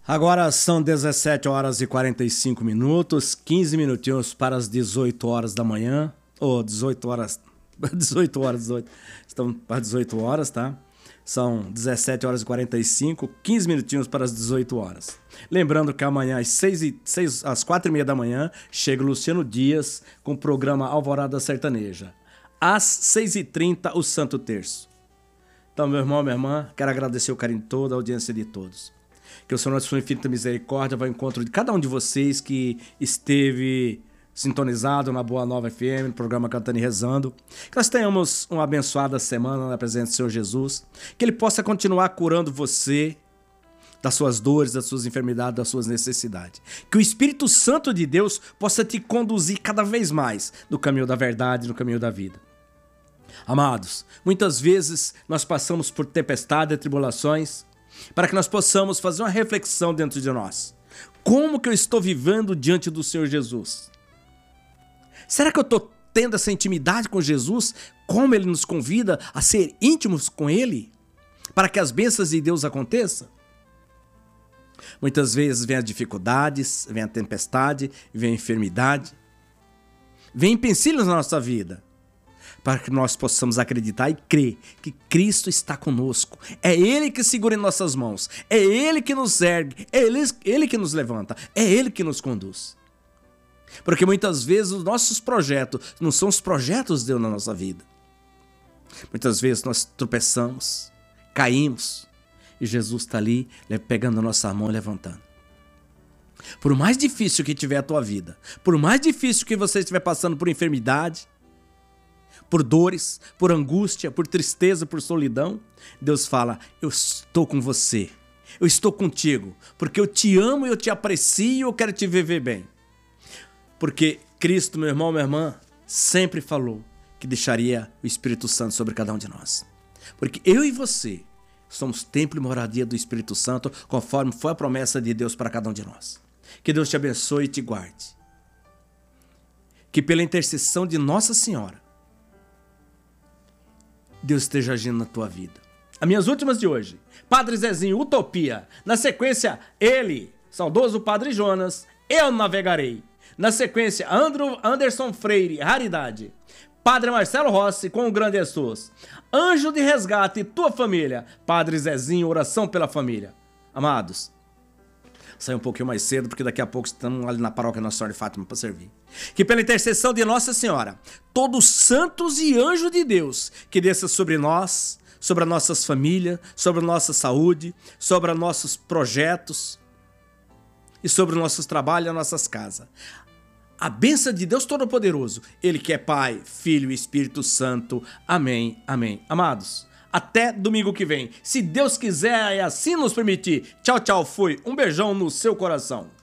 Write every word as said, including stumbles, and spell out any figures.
Agora são dezessete horas e quarenta e cinco minutos, quinze minutinhos para as dezoito horas da manhã, ou dezoito horas, dezoito horas, dezoito, estão para dezoito horas, tá? São dezessete horas e quarenta e cinco, quinze minutinhos para as dezoito horas. Lembrando que amanhã às, seis e, seis, às quatro e meia da manhã chega o Luciano Dias com o programa Alvorada Sertaneja. Às seis e trinta, o Santo Terço. Então, meu irmão, minha irmã, quero agradecer o carinho de toda a audiência de todos. Que o Senhor, na sua infinita misericórdia, vá ao encontro de cada um de vocês que esteve sintonizado na Boa Nova F M, no programa Cantando e Rezando. Que nós tenhamos uma abençoada semana na presença do Senhor Jesus. Que Ele possa continuar curando você das suas dores, das suas enfermidades, das suas necessidades. Que o Espírito Santo de Deus possa te conduzir cada vez mais no caminho da verdade, no caminho da vida. Amados, muitas vezes nós passamos por tempestade e tribulações para que nós possamos fazer uma reflexão dentro de nós. Como que eu estou vivendo diante do Senhor Jesus? Será que eu estou tendo essa intimidade com Jesus? Como Ele nos convida a ser íntimos com Ele? Para que as bênçãos de Deus aconteçam? Muitas vezes vem as dificuldades, vem a tempestade, vem a enfermidade, vem empecilhos na nossa vida, para que nós possamos acreditar e crer que Cristo está conosco. É Ele que segura em nossas mãos, é Ele que nos ergue, é Ele, Ele que nos levanta, é Ele que nos conduz. Porque muitas vezes os nossos projetos não são os projetos de Deus na nossa vida. Muitas vezes nós tropeçamos, caímos, e Jesus está ali pegando a nossa mão e levantando. Por mais difícil que tiver a tua vida, por mais difícil que você estiver passando por enfermidade, por dores, por angústia, por tristeza, por solidão, Deus fala: eu estou com você, eu estou contigo, porque eu te amo e eu te aprecio e eu quero te viver bem. Porque Cristo, meu irmão, minha irmã, sempre falou que deixaria o Espírito Santo sobre cada um de nós. Porque eu e você somos templo e moradia do Espírito Santo, conforme foi a promessa de Deus para cada um de nós. Que Deus te abençoe e te guarde. Que pela intercessão de Nossa Senhora, Deus esteja agindo na tua vida. As minhas últimas de hoje: Padre Zezinho, Utopia. Na sequência, ele, saudoso Padre Jonas, Eu Navegarei. Na sequência, Andrew, Anderson Freire, Raridade. Padre Marcelo Rossi, com o Grande Jesus. Anjo de Resgate, Tua Família. Padre Zezinho, Oração pela Família. Amados, sai um pouquinho mais cedo, porque daqui a pouco estamos ali na paróquia Nossa Senhora de Fátima para servir. Que pela intercessão de Nossa Senhora, todos santos e anjos de Deus, que desça sobre nós, sobre as nossas famílias, sobre a nossa saúde, sobre os nossos projetos e sobre os nossos trabalhos e as nossas casas. A bênção de Deus Todo-Poderoso, Ele que é Pai, Filho e Espírito Santo. Amém, amém. Amados, até domingo que vem. Se Deus quiser e assim nos permitir. Tchau, tchau, fui. Um beijão no seu coração.